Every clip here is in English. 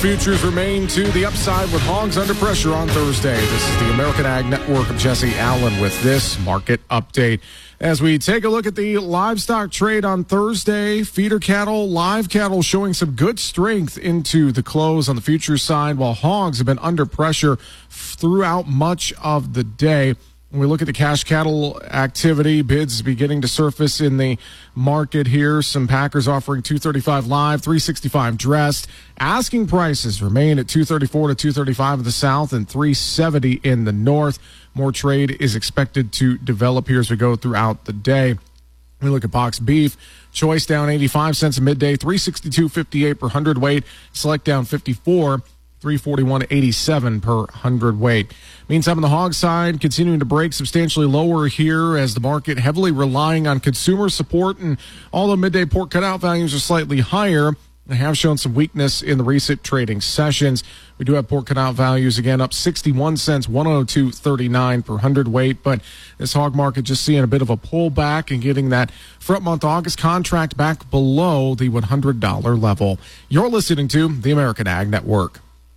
futures remain to the upside with hogs under pressure on Thursday. This is the American Ag Network. I'm Jesse Allen with this market update. As we take a look at the livestock trade on Thursday, feeder cattle, live cattle showing some good strength into the close on the futures side, while hogs have been under pressure throughout much of the day. When we look at the cash cattle activity, bids beginning to surface in the market here. Some packers offering $235 live, $365 dressed. Asking prices remain at $234 to $235 in the south and $370 in the north. More trade is expected to develop here as we go throughout the day. We look at box beef. Choice down 85 cents a midday, $362.58 per hundredweight. Select down 54. $341.87 per hundredweight. Meantime, on the hog side, continuing to break substantially lower here as the market heavily relying on consumer support. And although midday pork cutout values are slightly higher, they have shown some weakness in the recent trading sessions. We do have pork cutout values again up 61 cents, 102.39 per hundredweight. But this hog market just seeing a bit of a pullback and getting that front month August contract back below the $100 level. You're listening to the American Ag Network.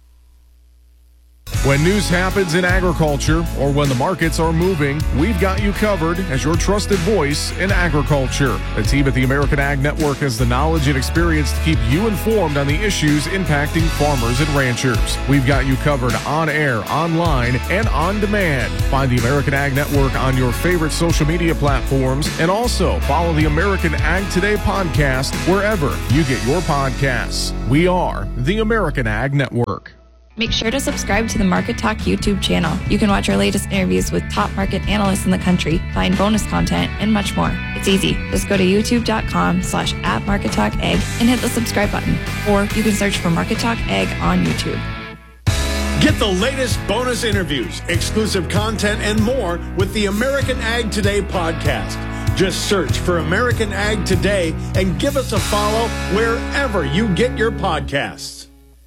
When news happens in agriculture or when the markets are moving, we've got you covered as your trusted voice in agriculture. The team at the American Ag Network has the knowledge and experience to keep you informed on the issues impacting farmers and ranchers. We've got you covered on air, online, and on demand. Find the American Ag Network on your favorite social media platforms and also follow the American Ag Today podcast wherever you get your podcasts. We are the American Ag Network. Make sure to subscribe to the Market Talk YouTube channel. You can watch our latest interviews with top market analysts in the country, find bonus content, and much more. It's easy. Just go to youtube.com/@MarketTalkAg and hit the subscribe button. Or you can search for Market Talk Ag on YouTube. Get the latest bonus interviews, exclusive content, and more with the American Ag Today podcast. Just search for American Ag Today and give us a follow wherever you get your podcasts.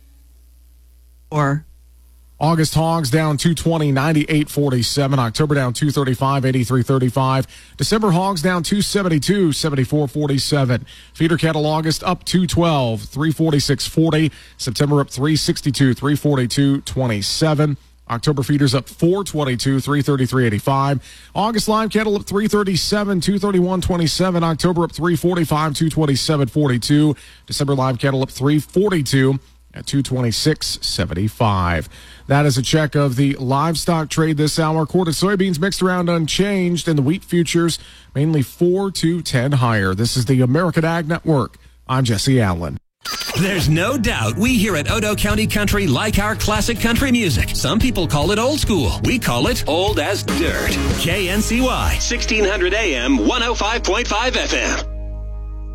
August hogs down 220, 98.47. October down 235, 83.35. December hogs down 272, 74.47. Feeder cattle August up 212, 346.40. September up 362, 342.27. October feeders up 422, 333.85. August live cattle up 337, 231.27. October up 345, 227.42. December live cattle up 342. At 226.75. That is a check of the livestock trade this hour. Quart of soybeans mixed around unchanged, and the wheat futures mainly 4 to 10 higher. This is the American Ag Network. I'm Jesse Allen. There's no doubt we here at Odo County Country like our classic country music. Some people call it old school. We call it old as dirt. KNCY, 1600 AM, 105.5 FM.